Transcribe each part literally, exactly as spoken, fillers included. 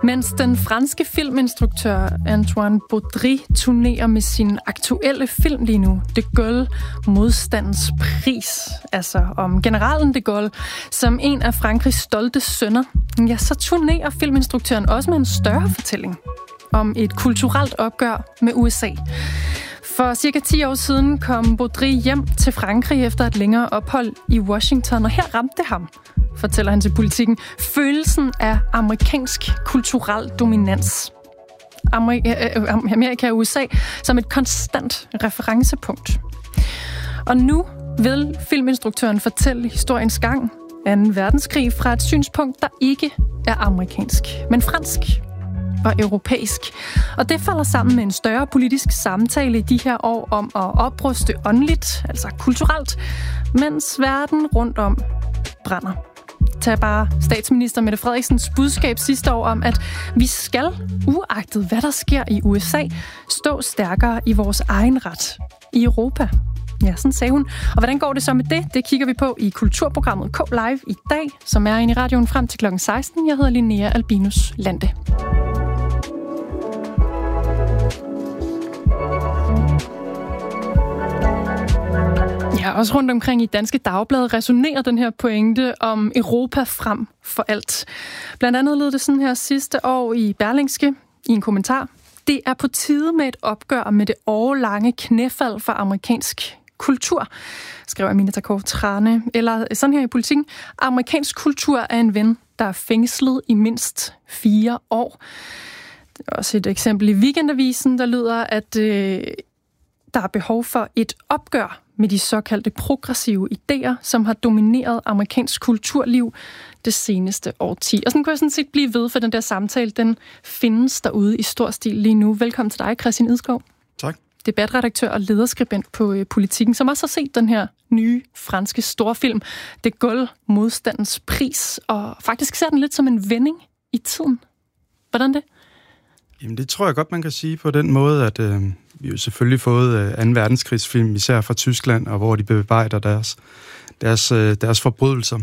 Mens den franske filminstruktør Antoine Baudry turnerer med sin aktuelle film lige nu, De Gaulle, modstandens pris, altså om generalen de Gaulle, som en af Frankrigs stolte sønner, ja, så turnerer filminstruktøren også med en større fortælling om et kulturelt opgør med U S A. For cirka ti år siden kom Baudry hjem til Frankrig efter et længere ophold i Washington, og her ramte det ham, fortæller han til Politikken, følelsen af amerikansk kulturel dominans. Amerika og U S A som et konstant referencepunkt. Og nu vil filminstruktøren fortælle historiens gang, anden verdenskrig, fra et synspunkt, der ikke er amerikansk, men fransk og europæisk. Og det falder sammen med en større politisk samtale i de her år om at opruste åndeligt, altså kulturelt, mens verden rundt om brænder. Tag bare statsminister Mette Frederiksens budskab sidste år om, at vi skal, uagtet hvad der sker i U S A, stå stærkere i vores egen ret i Europa. Ja, sådan sagde hun. Og hvordan går det så med det? Det kigger vi på i kulturprogrammet K Live i dag, som er inde i radioen frem til klokken seksten. Jeg hedder Linnea Albinus Lande. Ja, også rundt omkring i Danske Dagblade resonerer den her pointe om Europa frem for alt. Blandt andet lød det sådan her sidste år i Berlingske i en kommentar. Det er på tide med et opgør med det årelange knæfald for amerikansk kultur, skrev Amina Takov Trane. Eller sådan her i Politikken. Amerikansk kultur er en ven, der er fængslet i mindst fire år. Det er også et eksempel i Weekendavisen, der lyder, at øh, der er behov for et opgør med de såkaldte progressive idéer, som har domineret amerikansk kulturliv det seneste årti. Og sådan kan jeg sådan set blive ved, for den der samtale, den findes derude i stor stil lige nu. Velkommen til dig, Christian Idskov. Tak. Debatredaktør og lederskribent på øh, Politikken, som også har set den her nye franske storfilm, De Gaulle, modstandens pris, og faktisk ser den lidt som en vending i tiden. Hvordan det? Jamen, det tror jeg godt, man kan sige på den måde, at øh, vi har jo selvfølgelig fået øh, anden verdenskrigsfilm, især fra Tyskland, og hvor de bearbejder deres, deres, øh, deres forbrydelser.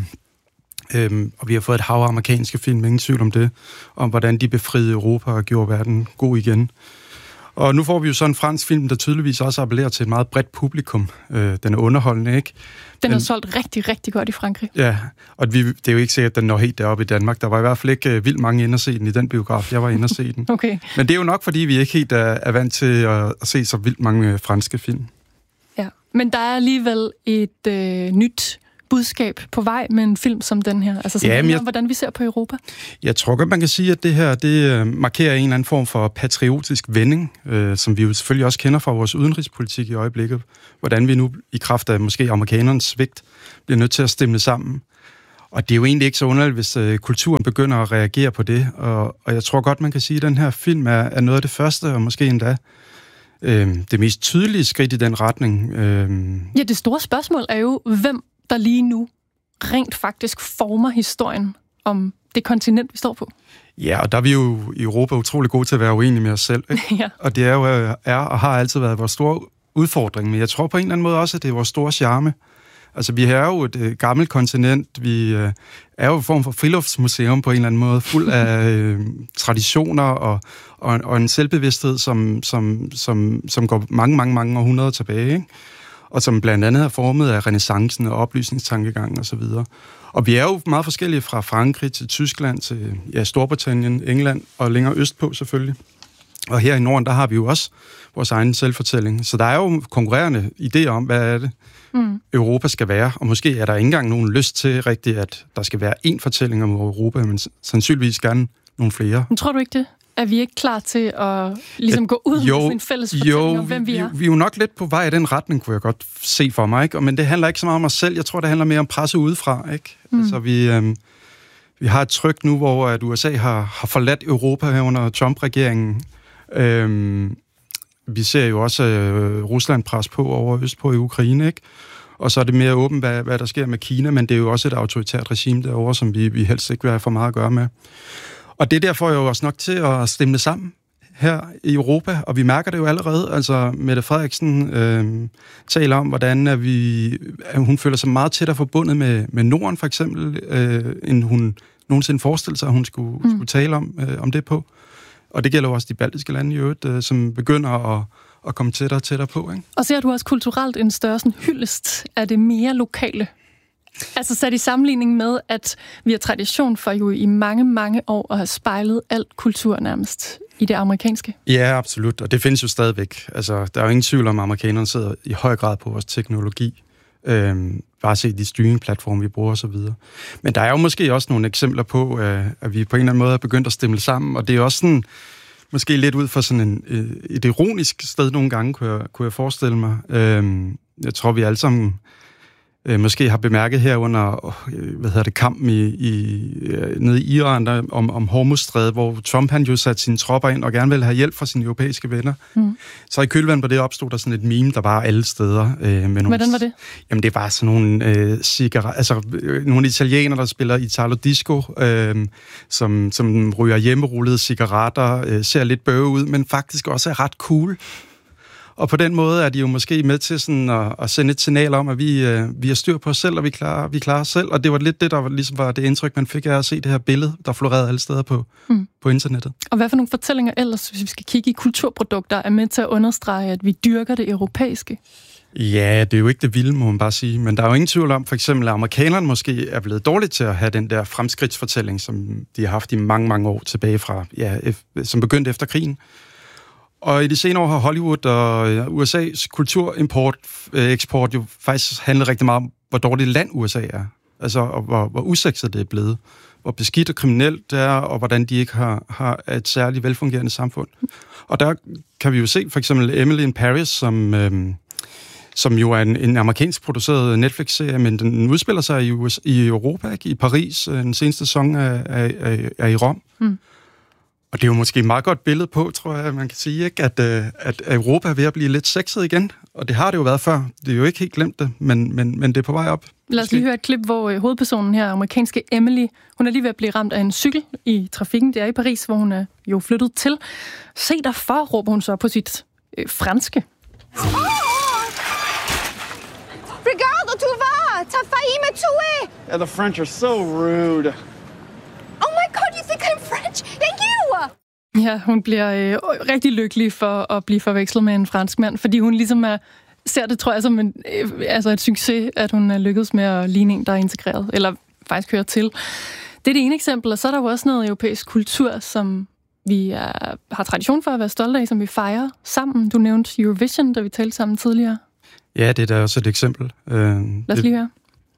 Øhm, og vi har fået et hav af amerikanske film, ingen tvivl om det, om hvordan de befriede Europa og gjorde verden god igen. Og nu får vi jo så en fransk film, der tydeligvis også appellerer til et meget bredt publikum. Øh, den er underholdende, ikke? Den er solgt rigtig, rigtig godt i Frankrig. Ja, og vi, det er jo ikke sikkert, at den når helt deroppe i Danmark. Der var i hvert fald ikke uh, vildt mange inde at se den i den biograf. Jeg var inde at se den. Okay. Men det er jo nok, fordi vi ikke helt er, er vant til at, at se så vildt mange uh, franske film. Ja, men der er alligevel et øh, nyt budskab på vej med en film som den her. Altså som ja, jeg, om, hvordan vi ser på Europa. Jeg tror godt, man kan sige, at det her det uh, markerer en eller anden form for patriotisk vending, uh, som vi jo selvfølgelig også kender fra vores udenrigspolitik i øjeblikket. Hvordan vi nu i kraft af måske amerikanernes svigt bliver nødt til at stemme sammen. Og det er jo egentlig ikke så underligt, hvis uh, kulturen begynder at reagere på det. Og, og jeg tror godt, man kan sige, at den her film er, er noget af det første, og måske endda uh, det mest tydelige skridt i den retning. Uh, ja, det store spørgsmål er jo, hvem der lige nu rent faktisk former historien om det kontinent, vi står på. Ja, og der er vi jo i Europa utrolig gode til at være uenige med os selv. Ikke? Ja. Og det er jo er og har altid været vores store udfordring, men jeg tror på en eller anden måde også, at det er vores store charme. Altså, vi er jo et øh, gammelt kontinent, vi øh, er jo en form for friluftsmuseum på en eller anden måde, fuld af øh, traditioner og, og, og en selvbevidsthed, som, som, som, som går mange, mange, mange århundreder tilbage, ikke? Og som blandt andet er formet af renæssancen og oplysningstankegangen osv. Og, og vi er jo meget forskellige fra Frankrig til Tyskland til ja, Storbritannien, England og længere østpå selvfølgelig. Og her i Norden, der har vi jo også vores egen selvfortælling. Så der er jo konkurrerende idéer om, hvad er det, mm. Europa skal være. Og måske er der ikke engang nogen lyst til rigtigt, at der skal være én fortælling om Europa, men sandsynligvis gerne nogle flere. Men tror du ikke det? Er vi ikke klar til at ligesom ja, gå ud jo, med en fælles fortælling jo, om, hvem vi er? Vi, vi er jo nok lidt på vej i den retning, kunne jeg godt se for mig, ikke? Men det handler ikke så meget om os selv. Jeg tror, det handler mere om presse udefra, ikke? Mm. Altså, vi, øhm, vi har et tryk nu, hvor at U S A har, har forladt Europa her under Trump-regeringen. Øhm, vi ser jo også øh, Rusland pres på over østpå i Ukraine, ikke? Og så er det mere åbent, hvad, hvad der sker med Kina, men det er jo også et autoritært regime derovre, som vi, vi helst ikke vil have for meget at gøre med. Og det er derfor jo også nok til at stemme sammen her i Europa, og vi mærker det jo allerede. Altså, Mette Frederiksen øh, taler om, hvordan at vi, at hun føler sig meget tættere forbundet med, med Norden, for eksempel, øh, end hun nogensinde forestille sig, at hun skulle, mm. skulle tale om, øh, om det på. Og det gælder også de baltiske lande i øvrigt, øh, som begynder at, at komme tættere og tættere på. Ikke? Og ser du også kulturelt en større sådan, hyldest af det mere lokale? Altså sat i sammenligning med, at vi har tradition for jo i mange, mange år at have spejlet alt kultur nærmest i det amerikanske. Ja, absolut. Og det findes jo stadigvæk. Altså, der er jo ingen tvivl om, at amerikanerne sidder i høj grad på vores teknologi. Øhm, bare se de streaming-platforme, vi bruger osv. Men der er jo måske også nogle eksempler på, øh, at vi på en eller anden måde er begyndt at stemme sammen. Og det er også sådan, måske lidt ud fra sådan en, øh, et ironisk sted nogle gange, kunne jeg, kunne jeg forestille mig. Øhm, jeg tror, vi alle sammen øh, måske har bemærket her under øh, hvad hedder det, kampen i, i, øh, nede i Iran der, om, om Hormuzstrædet, hvor Trump han jo satte sine tropper ind og gerne ville have hjælp fra sine europæiske venner. Mm. Så i kølvandet på det opstod der sådan et meme, der var alle steder. Øh, med nogle, Hvordan var det? Jamen det var sådan nogle øh, cigaret, altså øh, nogle italienere, der spiller Italo Disco, øh, som, som ryger hjemmerullede cigaretter, øh, ser lidt bøve ud, men faktisk også er ret cool. Og på den måde er de jo måske med til sådan at, at sende et signal om, at vi, øh, vi har styr på os selv, og vi klarer, vi klarer os selv. Og det var lidt det, der var, ligesom var det indtryk, man fik af at se det her billede, der florerede alle steder på, mm. på internettet. Og hvad for nogle fortællinger ellers, hvis vi skal kigge i kulturprodukter, er med til at understrege, at vi dyrker det europæiske? Ja, det er jo ikke det vilde, må man bare sige. Men der er jo ingen tvivl om, for eksempel, at amerikanerne måske er blevet dårlige til at have den der fremskridtsfortælling, som de har haft i mange, mange år tilbage fra, ja, som begyndte efter krigen. Og i de senere år har Hollywood og U S A's kulturimport, eksport jo faktisk handlet rigtig meget om, hvor dårligt land U S A er. Altså, og hvor, hvor usekset det er blevet. Hvor beskidt og kriminelt det er, og hvordan de ikke har, har et særligt velfungerende samfund. Og der kan vi jo se for eksempel Emily in Paris, som, øhm, som jo er en, en amerikansk produceret Netflix-serie, men den udspiller sig i, U S, i Europa, ikke? I Paris. Den seneste sæson er, er, er, er i Rom. Mm. Og det er jo måske et meget godt billede på, tror jeg, man kan sige, ikke? At, at Europa er ved at blive lidt sexet igen. Og det har det jo været før. Det er jo ikke helt glemt det, men, men, men det er på vej op. Lad os lige høre et klip, hvor hovedpersonen her, amerikanske Emily, hun er lige ved at blive ramt af en cykel i trafikken. Det er i Paris, hvor hun er jo flyttet til. Se dig for, råber hun så på sit øh, franske. Oh! Regarde, tu vas! T'as failli me tuer! Yeah, the French are so rude. Oh my god, you think I'm French? Thank you! Ja, hun bliver øh, rigtig lykkelig for at blive forvekslet med en fransk mand, fordi hun ligesom er, ser det, tror jeg, som en, øh, altså et succes, at hun er lykkedes med at ligne en, der er integreret, eller faktisk hører til. Det er det ene eksempel, og så er der jo også noget europæisk kultur, som vi er, har tradition for at være stolte af, som vi fejrer sammen. Du nævnte Eurovision, da vi talte sammen tidligere. Ja, det er da også et eksempel. Øh, Lad os lige høre.